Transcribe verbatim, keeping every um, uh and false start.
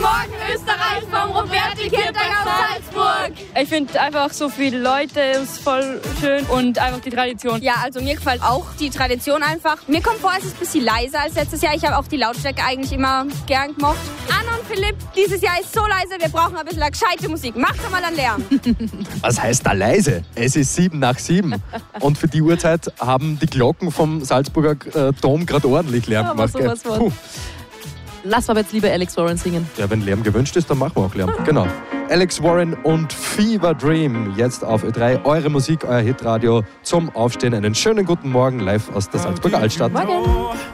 Morgen Österreich vom Roberti-Kirtag aus Salzburg. Ich finde einfach so viele Leute ist voll schön und einfach die Tradition. Ja, also mir gefällt auch die Tradition einfach. Mir kommt vor, es ist ein bisschen leiser als letztes Jahr. Ich habe auch die Lautstärke eigentlich immer gern gemocht. Anna und Philipp, dieses Jahr ist so leise, wir brauchen ein bisschen gescheite Musik. Macht doch mal einen Lärm. Was heißt da leise? Es ist sieben nach sieben. Und für die Uhrzeit haben die Glocken vom Salzburger äh, Dom gerade ordentlich Lärm Ja, gemacht. sowas von. Puh. Lass mal jetzt lieber Alex Warren singen. Ja, wenn Lärm gewünscht ist, dann machen wir auch Lärm. Genau. Alex Warren und Fever Dream jetzt auf Ö drei. Eure Musik, euer Hitradio zum Aufstehen. Einen schönen guten Morgen live aus der Salzburger Altstadt. Morgen.